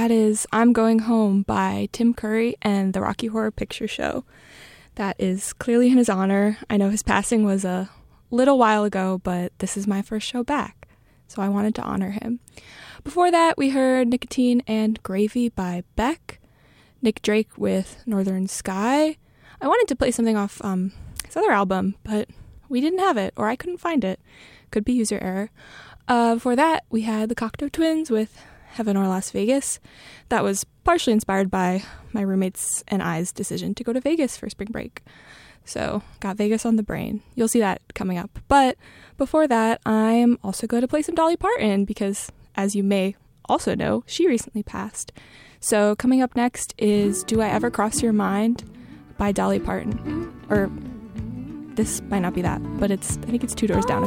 that is I'm Going Home by Tim Curry and the Rocky Horror Picture Show. That is clearly in his honor. I know his passing was a little while ago, but this is my first show back, so I wanted to honor him. Before that, we heard Nicotine and Gravy by Beck, Nick Drake with Northern Sky. I wanted to play something off his other album, but we didn't have it, or I couldn't find it. Could be user error. Before that, we had the Cocteau Twins with Heaven or Las Vegas. That was partially inspired by my roommates and I's decision to go to Vegas for spring break. So, got Vegas on the brain. You'll see that coming up. But before that, I'm also going to play some Dolly Parton because, as you may also know, she recently passed. So, coming up next is Do I Ever Cross Your Mind by Dolly Parton. Or, this might not be that, but I think it's Two Doors Down.